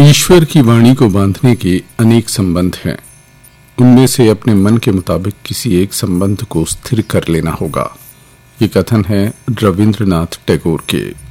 ईश्वर की वाणी को बांधने के अनेक संबंध हैं। उनमें से अपने मन के मुताबिक किसी एक संबंध को स्थिर कर लेना होगा। ये कथन है रविंद्रनाथ टैगोर के।